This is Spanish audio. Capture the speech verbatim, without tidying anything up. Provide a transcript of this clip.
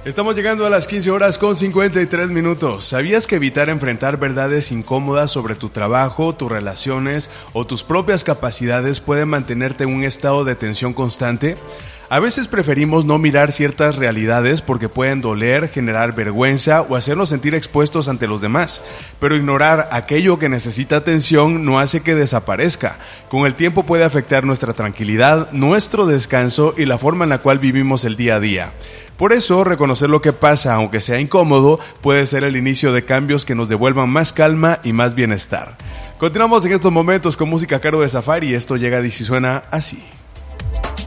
Estamos llegando a las quince horas con cincuenta y tres minutos. ¿Sabías que evitar enfrentar verdades incómodas sobre tu trabajo, tus relaciones o tus propias capacidades puede mantenerte en un estado de tensión constante? A veces preferimos no mirar ciertas realidades porque pueden doler, generar vergüenza o hacernos sentir expuestos ante los demás. Pero ignorar aquello que necesita atención no hace que desaparezca. Con el tiempo puede afectar nuestra tranquilidad, nuestro descanso y la forma en la cual vivimos el día a día. Por eso, reconocer lo que pasa, aunque sea incómodo, puede ser el inicio de cambios que nos devuelvan más calma y más bienestar. Continuamos en estos momentos con música a cargo de Safari y esto llega y suena así.